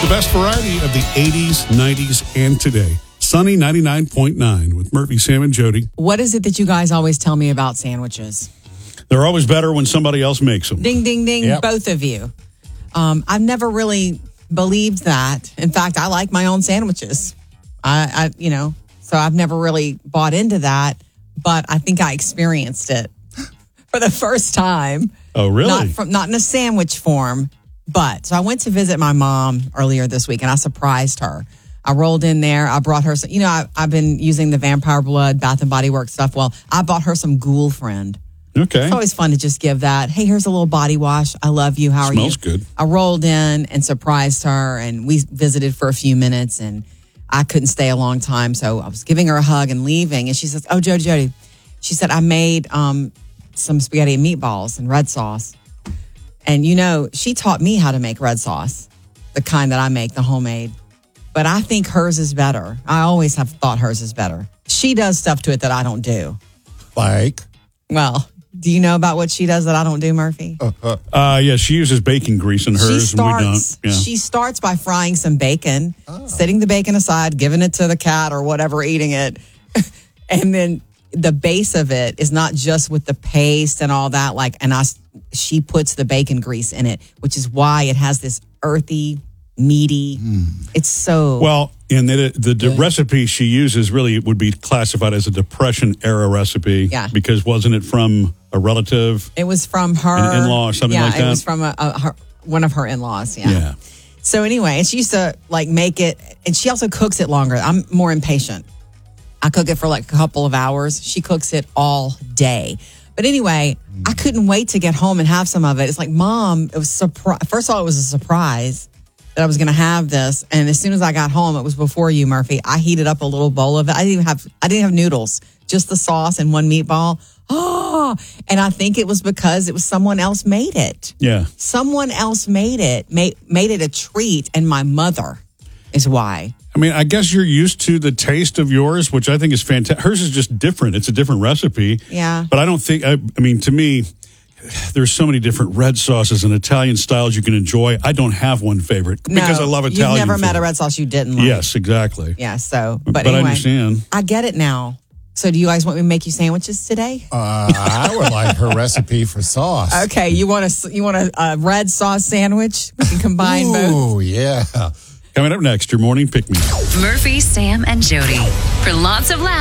The best variety of the 80s, 90s, and today. Sunny 99.9 with Murphy, Sam, and Jody. What is it that you guys always tell me about sandwiches? They're always better when somebody else makes them. Ding, ding, ding, Yep. both of you. I've never really believed that. In fact, I like my own sandwiches. So I've never really bought into that, but I think I experienced it for the first time. Oh, really? Not in a sandwich form, but so I went to visit my mom earlier this week and I surprised her. I rolled in there. I brought her some, I've been using the Vampire Blood, Bath and Body Works stuff. Well, I bought her some Ghoul Friend. Okay. It's always fun to just give that. Hey, here's a little body wash. I love you. How are you? Smells good. I rolled in and surprised her, and we visited for a few minutes, and I couldn't stay a long time, so I was giving her a hug and leaving, and she says, "Oh, Jody," she said, "I made some spaghetti and meatballs and red sauce." And, she taught me how to make red sauce, the kind that I make, the homemade. But I think hers is better. I always have thought hers is better. She does stuff to it that I don't do. Like? Well, do you know about what she does that I don't do, Murphy? Yeah, she uses bacon grease in hers, and we don't. Yeah. She starts by frying some bacon, setting the bacon aside, giving it to the cat or whatever, eating it. And then the base of it is not just with the paste and all that. She puts the bacon grease in it, which is why it has this earthy, meaty. It's so Well, and the recipe she uses really would be classified as a Depression era recipe. Yeah. Because wasn't it from a relative? It was from her An in-law or something like that? Yeah, it was from one of her in-laws. Yeah. So anyway, and she used to make it, and she also cooks it longer. I'm more impatient. I cook it for a couple of hours. She cooks it all day. But anyway, I couldn't wait to get home and have some of it. It's like, Mom, it was first of all, it was a surprise that I was going to have this. And as soon as I got home, it was before you, Murphy. I heated up a little bowl of it. I didn't have noodles, just the sauce and one meatball. Oh, and I think it was because it was someone else made it. Yeah. Someone else made it a treat, and my mother is why. I mean, I guess you're used to the taste of yours, which I think is fantastic. Hers is just different. It's a different recipe. Yeah. But I don't think, to me, there's so many different red sauces and Italian styles you can enjoy. I don't have one favorite because I love Italian You've never met food. a red sauce you didn't like. Yes, exactly. Yeah, but anyway, I understand. I get it now. So do you guys want me to make you sandwiches today? I would like her recipe for sauce. Okay, you want a red sauce sandwich? We can combine both. Ooh, yeah. Coming up next, your morning pick-me. Murphy, Sam, and Jody. For lots of laughs.